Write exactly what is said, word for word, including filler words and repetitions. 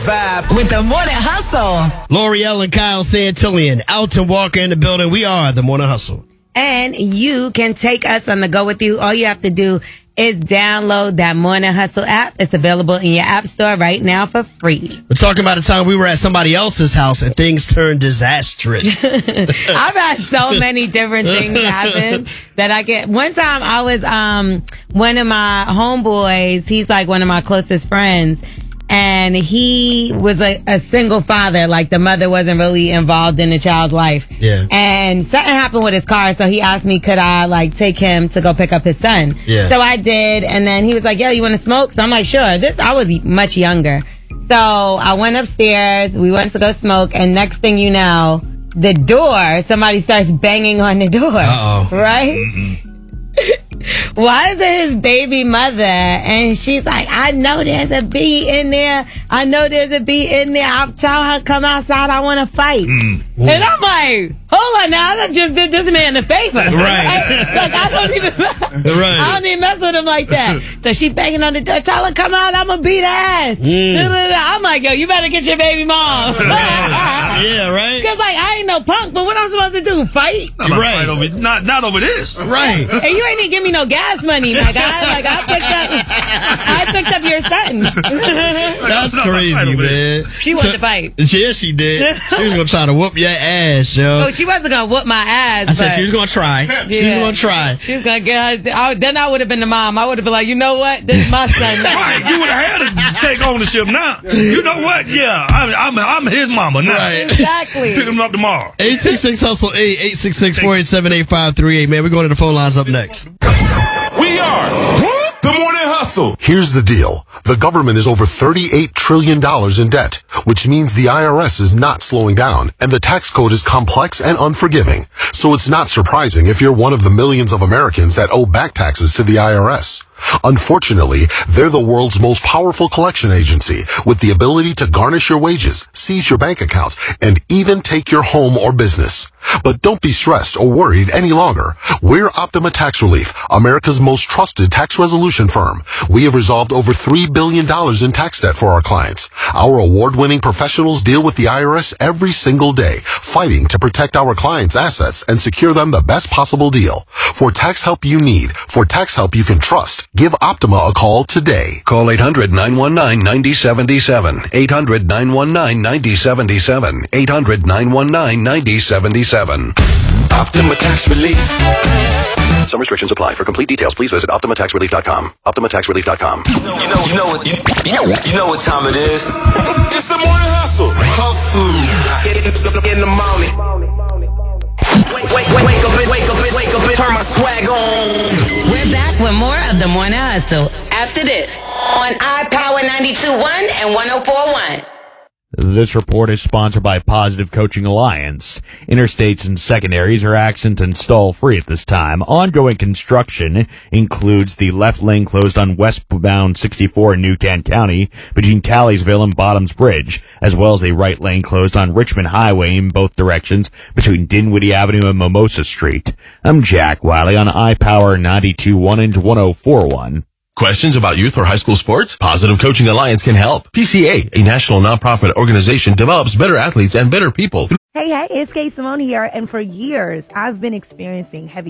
vibe with the Morning Hustle. L'Oreal and Kyle Santillian, Alton Walker in the building. We are the Morning Hustle. And you can take us on the go with you. All you have to do is download that Morning Hustle app. It's available in your app store right now for free. We're talking about a time we were at somebody else's house and things turned disastrous. I've had so many different things happen that I get. One time I was, um, one of my homeboys, he's like one of my closest friends. And he was a, a single father, like the mother wasn't really involved in the child's life. Yeah. And something happened with his car, so he asked me, could I like take him to go pick up his son? Yeah. So I did, and then he was like, yo, you want to smoke? So I'm like, sure. This I was much younger. So I went upstairs, we went to go smoke, and next thing you know, the door, somebody starts banging on the door. Uh-oh. Right? Mm-hmm. Why is it his baby mother? And she's like, I know there's a bee in there. I know there's a bee in there. I'll tell her, come outside. I want to fight. Mm. And I'm like, hold on now. I just did this man a favor. Right. I, like, I don't even right. I don't even mess with him like that. So she banging on the door. Tell her, come out. I'm going to beat her ass. Mm. I'm like, yo, you better get your baby mom. Yeah, right? Because, like, I ain't no punk, but what I'm supposed to do? Fight? I'm not right. fight over, not, not over this. Right. And you ain't even give me no gas money, my guy. Like, I picked up, I picked up your son. That's crazy, man. She wanted to fight. Yeah, she did. She was going to try to whoop your ass, yo. Oh, she wasn't going to whoop my ass. I said she was going to try. Yeah. She was going to try. She was going to get her. I, then I would have been the mom. I would have been like, you know what? This is my son. Right. You would have had to take ownership now. You know what? Yeah, I'm, I'm, I'm his mama now. Right. Exactly. Pick him up tomorrow. eight six six hustle eight, eight six six, four eight seven, eight five three eight. Man, we're going to the phone lines up next. We are the Morning Hustle. Here's the deal. The government is over thirty-eight trillion dollars in debt, which means the I R S is not slowing down, and the tax code is complex and unforgiving. So it's not surprising if you're one of the millions of Americans that owe back taxes to the I R S. Unfortunately, they're the world's most powerful collection agency with the ability to garnish your wages, seize your bank accounts, and even take your home or business. But don't be stressed or worried any longer. We're Optima Tax Relief, America's most trusted tax resolution firm. We have resolved over three billion dollars in tax debt for our clients. Our award-winning professionals deal with the I R S every single day, fighting to protect our clients' assets and secure them the best possible deal. For tax help you need, for tax help you can trust, give Optima a call today. Call eight hundred, nine one nine, nine zero seven seven. eight hundred, nine one nine, nine zero seven seven. eight hundred, nine one nine, nine zero seven seven. Optima Tax Relief. Some restrictions apply. For complete details, please visit Optima Tax Relief dot com. Optima Tax Relief dot com. You know, you know what? You, you know what time it is? It's the Morning Hustle. Hustle. In the morning. Wake, wake, wake, wake up, wake up, wake up, turn my swag on. We're back with more of the Morning Hustle after this on iPower ninety-two point one and one oh four point one. This report is sponsored by Positive Coaching Alliance. Interstates and secondaries are accident and stall free at this time. Ongoing construction includes the left lane closed on westbound sixty-four in New Kent County between Talliesville and Bottoms Bridge, as well as the right lane closed on Richmond Highway in both directions between Dinwiddie Avenue and Mimosa Street. I'm Jack Wiley on iPower ninety-two point one and one oh four point one. Questions about youth or high school sports? Positive Coaching Alliance can help. P C A, a national nonprofit organization, develops better athletes and better people. Hey, hey, it's Kay Simone here, and for years, I've been experiencing heavy